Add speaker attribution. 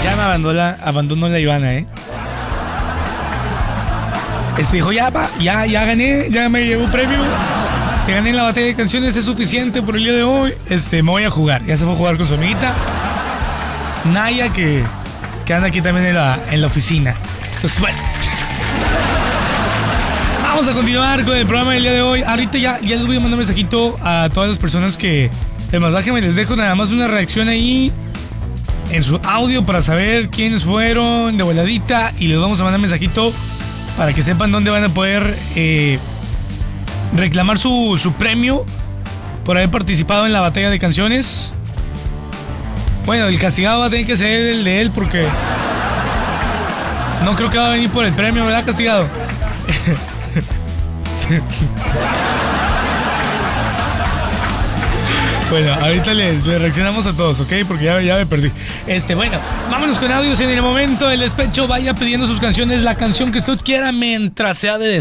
Speaker 1: Ya me abandonó la Ivana, dijo, ya gané, ya me llevo premio. Te gané en la batalla de canciones, es suficiente por el día de hoy. Me voy a jugar. Ya se fue a jugar con su amiguita Naya, que anda aquí también en la oficina. Entonces, bueno. Vamos a continuar con el programa del día de hoy. Ahorita ya les voy a mandar un mensajito a todas las personas que el mensaje me les dejo nada más una reacción ahí en su audio para saber quiénes fueron de voladita, y les vamos a mandar un mensajito para que sepan dónde van a poder reclamar su premio por haber participado en la batalla de canciones. Bueno, el castigado va a tener que ser el de él, porque no creo que va a venir por el premio, ¿verdad, castigado? Bueno, ahorita le reaccionamos a todos, ¿ok? Porque ya me perdí. Bueno, vámonos con audios en el momento del despecho. Vaya pidiendo sus canciones, la canción que usted quiera mientras sea de